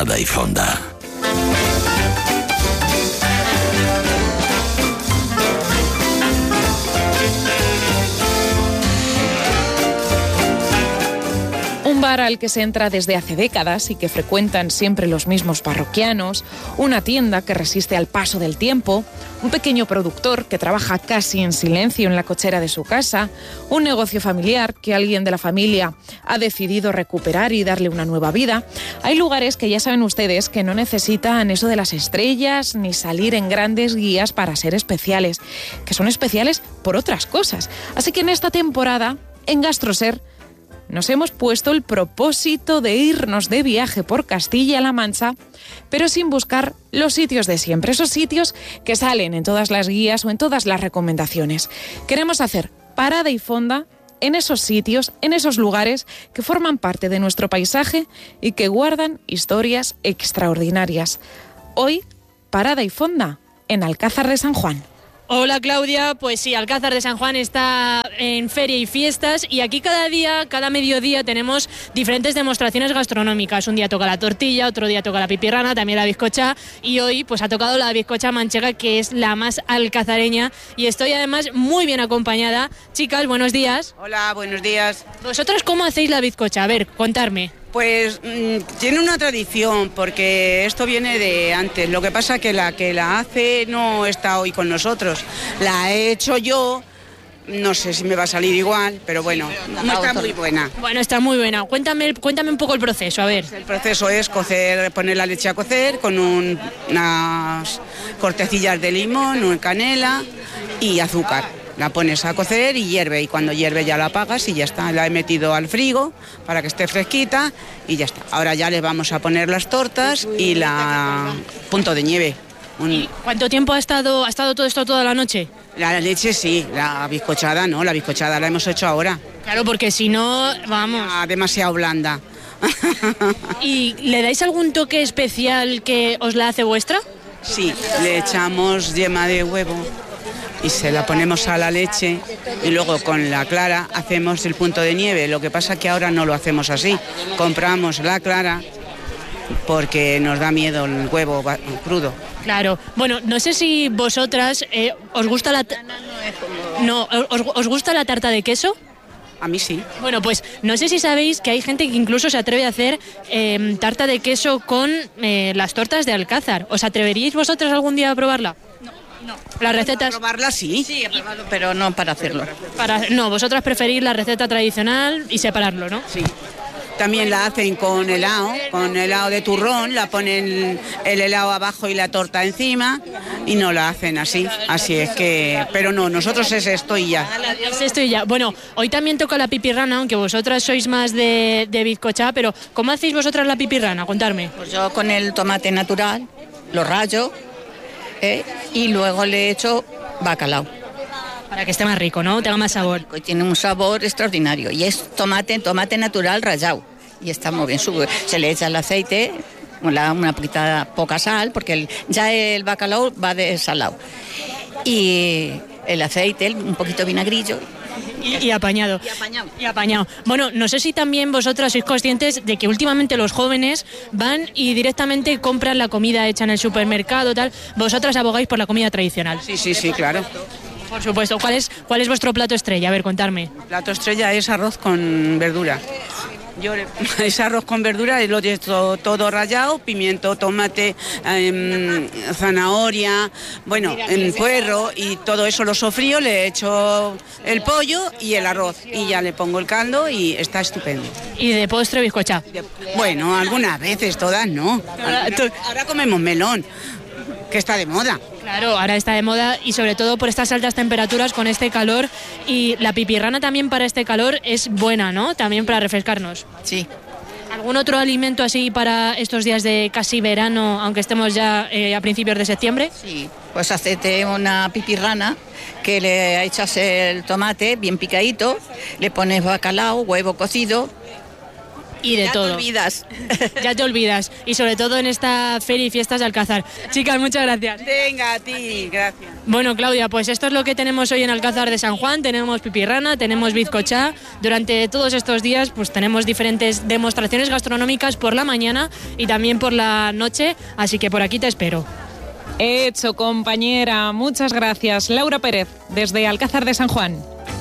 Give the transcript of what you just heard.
Parada y Fonda. Un bar al que se entra desde hace décadas y que frecuentan siempre los mismos parroquianos, una tienda que resiste al paso del tiempo, un pequeño productor que trabaja casi en silencio en la cochera de su casa, un negocio familiar que alguien de la familia ha decidido recuperar y darle una nueva vida. Hay lugares que ya saben ustedes que no necesitan eso de las estrellas ni salir en grandes guías para ser especiales, que son especiales por otras cosas. Así que en esta temporada, en GastroSer, nos hemos puesto el propósito de irnos de viaje por Castilla-La Mancha, pero sin buscar los sitios de siempre, esos sitios que salen en todas las guías o en todas las recomendaciones. Queremos hacer parada y fonda en esos sitios, en esos lugares que forman parte de nuestro paisaje y que guardan historias extraordinarias. Hoy, parada y fonda en Alcázar de San Juan. Hola Claudia, pues sí, Alcázar de San Juan está en feria y fiestas y aquí cada día, cada mediodía tenemos diferentes demostraciones gastronómicas. Un día toca la tortilla, otro día toca la pipirrana, también la bizcocha y hoy pues ha tocado la bizcocha manchega, que es la más alcazareña, y estoy además muy bien acompañada. Chicas, buenos días. Hola, buenos días. ¿Vosotras cómo hacéis la bizcocha? A ver, contarme. Pues tiene una tradición, porque esto viene de antes. Lo que pasa que la hace no está hoy con nosotros. La he hecho yo, no sé si me va a salir igual, pero bueno, está muy buena. Bueno, está muy buena. Cuéntame un poco el proceso, a ver. El proceso es cocer, poner la leche a cocer con unas cortecillas de limón, canela y azúcar. La pones a cocer y hierve, y cuando hierve ya la apagas y ya está. La he metido al frigo para que esté fresquita y ya está. Ahora ya le vamos a poner las tortas y la punto de nieve. ¿Y cuánto tiempo ha estado todo esto toda la noche? La leche sí, la bizcochada no, la bizcochada la hemos hecho ahora. Claro, porque si no, vamos... demasiado blanda. ¿Y le dais algún toque especial que os la hace vuestra? Sí, le echamos yema de huevo y se la ponemos a la leche y luego con la clara hacemos el punto de nieve. Lo que pasa que ahora no lo hacemos así, compramos la clara porque nos da miedo el huevo crudo. Claro, bueno, no sé si vosotras os gusta ¿os gusta la tarta de queso? A mí sí. Bueno, pues no sé si sabéis que hay gente que incluso se atreve a hacer tarta de queso con las tortas de Alcázar. ¿Os atreveríais vosotras algún día a probarla? No. ¿Las recetas? ¿Para probarla sí? Sí, he probado, pero no para hacerlo. No, vosotras preferís la receta tradicional y separarlo, ¿no? Sí. También la hacen con helado de turrón, la ponen el helado abajo y la torta encima y no la hacen así. Así es que, pero no, nosotros es esto y ya. Es esto y ya. Bueno, hoy también toca la pipirrana, aunque vosotras sois más de bizcocha, pero ¿cómo hacéis vosotras la pipirrana? Contarme. Pues yo con el tomate natural lo rayo y luego le echo bacalao. Para que esté más rico, ¿no? Tenga más sabor. Tiene un sabor extraordinario y es tomate natural rallado y está muy bien. Se le echa el aceite, una poca sal, porque ya el bacalao va de salado. Y el aceite, un poquito vinagrillo. Y apañado. Y apañado. Bueno, no sé si también vosotras sois conscientes de que últimamente los jóvenes van y directamente compran la comida hecha en el supermercado, tal. Vosotras abogáis por la comida tradicional. Sí, claro. Por supuesto. ¿Cuál es vuestro plato estrella? A ver, contarme. El plato estrella es arroz con verdura. Es arroz con verdura y lo he hecho todo rallado, pimiento, tomate, zanahoria, puerro, y todo eso lo sofrío, le echo el pollo y el arroz y ya le pongo el caldo y está estupendo. ¿Y de postre bizcocha? Bueno, algunas veces, todas no. Ahora comemos melón, que está de moda. Claro, ahora está de moda y sobre todo por estas altas temperaturas con este calor, y la pipirrana también para este calor es buena, ¿no? También para refrescarnos. Sí. ¿Algún otro alimento así para estos días de casi verano, aunque estemos ya a principios de septiembre? Sí, pues hacete una pipirrana que le echas el tomate bien picadito, le pones bacalao, huevo cocido y de todo. Ya te olvidas. Ya te olvidas. Y sobre todo en esta feria y fiestas de Alcázar. Chicas, muchas gracias. Venga, a ti, gracias. Bueno, Claudia, pues esto es lo que tenemos hoy en Alcázar de San Juan. Tenemos pipirrana, tenemos bizcochá. Durante todos estos días pues tenemos diferentes demostraciones gastronómicas por la mañana y también por la noche, así que por aquí te espero. Hecho, compañera. Muchas gracias. Laura Pérez, desde Alcázar de San Juan.